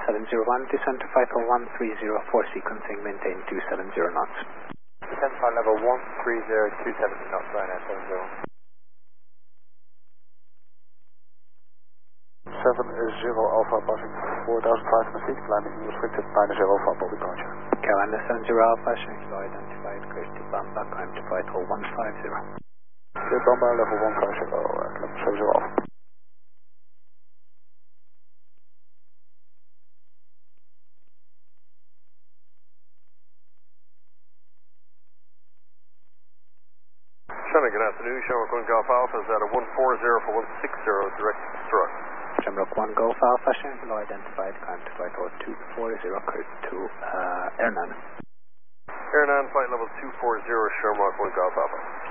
701, descend to flight level 1304, sequencing, maintain 270 knots. Descend flight level 130, 270 knots, Ryanair 70. 70 Alpha passing 4,500 feet, climbing restricted 90 Alpha for departure. Carolina 70 Alpha, showing low identified, clear to Bamba, climb to flight level 150. Clear Bamba, level 150, level 70 Alpha. Shannon, good afternoon. Shamrock 1 Golf Alpha is at a 140 for 160, direct struck. Shamrock 1 Golf Alpha, showing low identified, climb to flight level 240, clear to Hernan. Hernan, flight level 240, Shamrock 1 Golf Alpha.